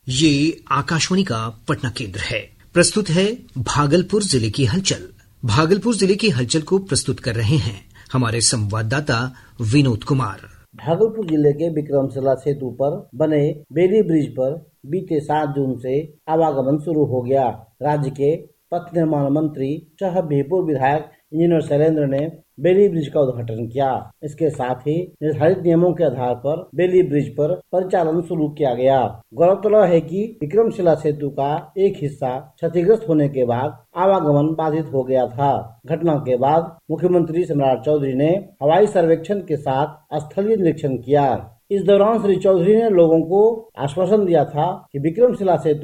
ये आकाशवाणी का पटना केंद्र है। प्रस्तुत है भागलपुर जिले की हलचल। भागलपुर जिले की हलचल को प्रस्तुत कर रहे हैं हमारे संवाददाता विनोद कुमार। भागलपुर जिले के विक्रमशिला सेतु पर बने बेली ब्रिज पर बीते 7 जून से आवागमन शुरू हो गया। राज्य के पथ निर्माण मंत्री सह बिहपुर विधायक इंजीनियर शैलेंद्र ने बेली ब्रिज का उद्घाटन किया। इसके साथ ही निर्धारित नियमों के आधार पर बेली ब्रिज पर परिचालन शुरू किया गया। गौरतलब है कि विक्रमशिला सेतु का एक हिस्सा क्षतिग्रस्त होने के बाद आवागमन बाधित हो गया था। घटना के बाद मुख्यमंत्री सम्राट चौधरी ने हवाई सर्वेक्षण के साथ स्थलीय निरीक्षण किया। इस दौरान श्री चौधरी ने लोगों को आश्वासन दिया था कि विक्रमशिला सेतु